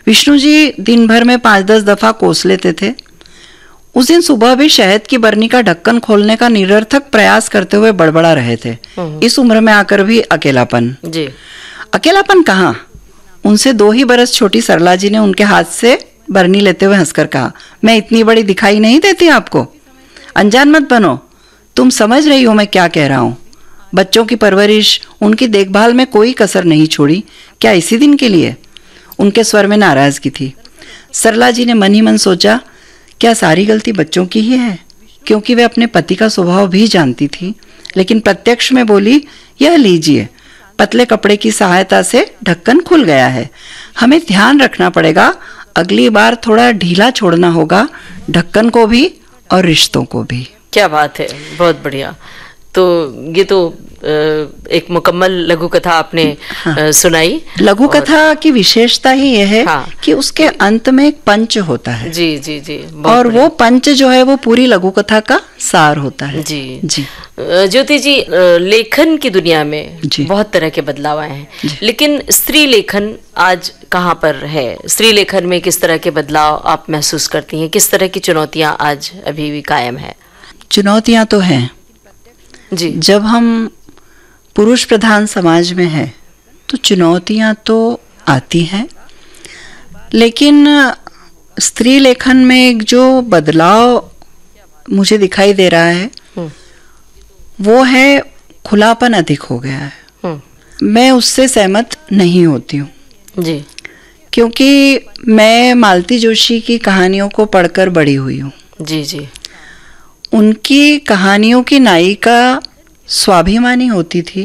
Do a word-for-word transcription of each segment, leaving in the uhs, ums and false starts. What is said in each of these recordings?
विष्णु जी दिन भर में पाँच दस दफा कोस लेते थे। उस दिन सुबह भी शहद की बरनी का ढक्कन खोलने का निरर्थक प्रयास करते हुए बड़बड़ा रहे थे। इस उम्र में आकर भी अकेलापन जी। अकेलापन कहाँ? उनसे दो ही बरस छोटी सरला जी ने उनके हाथ से बरनी लेते हुए हंसकर कहा, मैं इतनी बड़ी दिखाई नहीं देती आपको? अनजान मत बनो, तुम समझ रही हो मैं क्या कह रहा हूँ। बच्चों की परवरिश, उनकी देखभाल में कोई कसर नहीं छोड़ी। क्या इसी दिन के लिए? उनके स्वर में नाराजगी थी। सरला जी ने मन ही मन सोचा, क्या सारी गलती बच्चों की ही है? क्योंकि वे अपने पति का स्वभाव भी जानती थी, लेकिन प्रत्यक्ष में बोली, यह लीजिए, पतले कपड़े की सहायता से ढक्कन खुल गया है। हमें ध्यान रखना पड़ेगा, अगली बार थोड़ा ढीला छोड़ना होगा, ढक्कन को भी और रिश्तों को भी। क्या बात है, बहुत बढ़िया। तो ये तो एक मुकम्मल लघु कथा आपने हाँ। सुनाई। लघु कथा की विशेषता ही यह है हाँ। कि उसके अंत में एक पंच होता है। जी जी जी। और वो पंच जो है वो पूरी लघु कथा का सार होता है। जी जी। ज्योति जी, लेखन की दुनिया में बहुत तरह के बदलाव आए हैं, लेकिन स्त्री लेखन आज कहाँ पर है? स्त्री लेखन में किस तरह के बदलाव आप महसूस करती हैं? किस तरह की चुनौतियां आज अभी भी कायम है? चुनौतियां तो हैं जी। जब हम पुरुष प्रधान समाज में है तो चुनौतियां तो आती हैं, लेकिन स्त्री लेखन में एक जो बदलाव मुझे दिखाई दे रहा है वो है खुलापन अधिक हो गया है। मैं उससे सहमत नहीं होती हूँ जी, क्योंकि मैं मालती जोशी की कहानियों को पढ़कर बड़ी हुई हूँ। जी जी। उनकी कहानियों की नायिका स्वाभिमानी होती थी,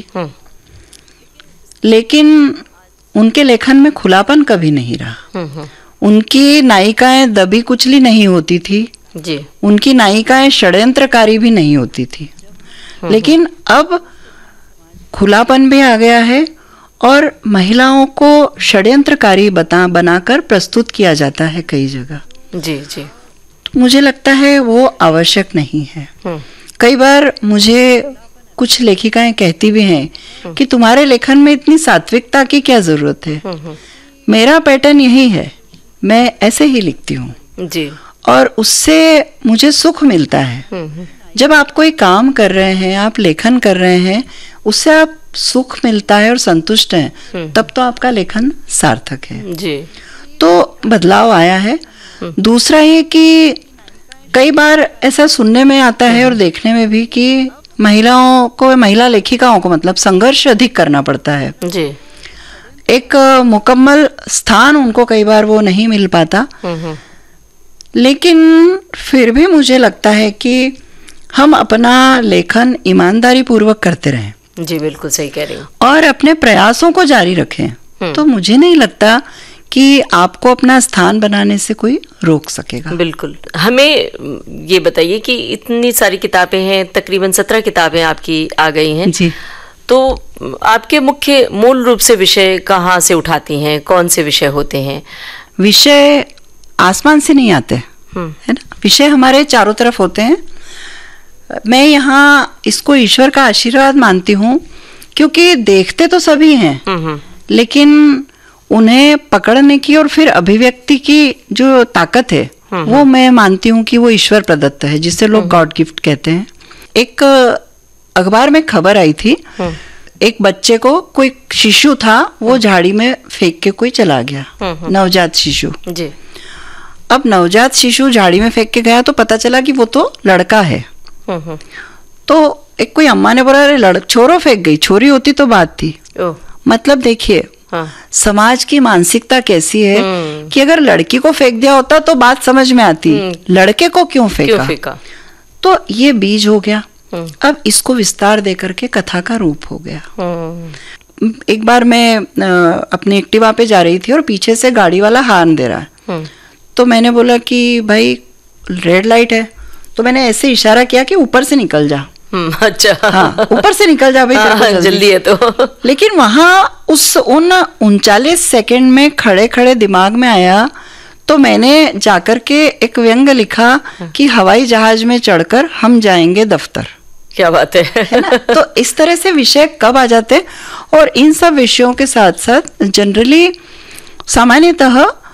लेकिन उनके लेखन में खुलापन कभी नहीं रहा। उनकी नायिकाएं दबी कुचली नहीं होती थी जी। उनकी नायिकाएं षड्यंत्रकारी भी नहीं होती थी, लेकिन अब खुलापन भी आ गया है और महिलाओं को षड्यंत्रकारी बता बनाकर प्रस्तुत किया जाता है कई जगह। जी जी। मुझे लगता है वो आवश्यक नहीं है। कई बार मुझे कुछ लेखिकाएं कहती भी हैं कि तुम्हारे लेखन में इतनी सात्विकता की क्या जरूरत है। मेरा पैटर्न यही है, मैं ऐसे ही लिखती हूँ जी, और उससे मुझे सुख मिलता है। जब आप कोई काम कर रहे हैं, आप लेखन कर रहे हैं, उससे आप सुख मिलता है और संतुष्ट हैं, तब तो आपका लेखन सार्थक है जी। तो बदलाव आया है। दूसरा ये कि कई बार ऐसा सुनने में आता है और देखने में भी कि महिलाओं को, महिला लेखिकाओं को मतलब संघर्ष अधिक करना पड़ता है जी। एक मुकम्मल स्थान उनको कई बार वो नहीं मिल पाता, लेकिन फिर भी मुझे लगता है कि हम अपना लेखन ईमानदारी पूर्वक करते रहें। जी बिल्कुल सही कह रही हूँ। और अपने प्रयासों को जारी रखें, तो मुझे नहीं लगता कि आपको अपना स्थान बनाने से कोई रोक सकेगा। बिल्कुल। हमें ये बताइए कि इतनी सारी किताबें हैं, तकरीबन सत्रह किताबें आपकी आ गई हैं जी, तो आपके मुख्य मूल रूप से विषय कहाँ से उठाती हैं? कौन से विषय होते हैं? विषय आसमान से नहीं आते है ना, विषय हमारे चारों तरफ होते हैं। मैं यहाँ इसको ईश्वर का आशीर्वाद मानती हूँ, क्योंकि देखते तो सभी हैं, लेकिन उन्हें पकड़ने की और फिर अभिव्यक्ति की जो ताकत है वो मैं मानती हूँ कि वो ईश्वर प्रदत्त है, जिसे लोग गॉड गिफ्ट कहते हैं। एक अखबार में खबर आई थी, एक बच्चे को, कोई शिशु था, वो झाड़ी में फेंक के कोई चला गया, नवजात शिशु जी। अब नवजात शिशु झाड़ी में फेंक के गया तो पता चला कि वो तो लड़का है। तो एक कोई अम्मा ने बोला, अरे लड़ छोरो फेंक गई, छोरी होती तो बात थी। मतलब देखिए हाँ। समाज की मानसिकता कैसी है कि अगर लड़की को फेंक दिया होता तो बात समझ में आती, लड़के को क्यों फेंका, क्यों फेंका? तो ये बीज हो गया। अब इसको विस्तार दे करके कथा का रूप हो गया। एक बार मैं अपनी एक्टिवा पे जा रही थी और पीछे से गाड़ी वाला हॉर्न दे रहा है, तो मैंने बोला कि भाई रेड लाइट है, तो मैंने ऐसे इशारा किया कि ऊपर से निकल जा। अच्छा हाँ, ऊपर से निकल जा भाई, हाँ, जल्दी, जल्दी है तो। लेकिन वहां उस उन उनचालीस सेकंड में खड़े खड़े दिमाग में आया, तो मैंने जाकर के एक व्यंग लिखा कि हवाई जहाज में चढ़कर हम जाएंगे दफ्तर। क्या बात है, है ना? तो इस तरह से विषय कब आ जाते, और इन सब विषयों के साथ साथ जनरली सामान्यतः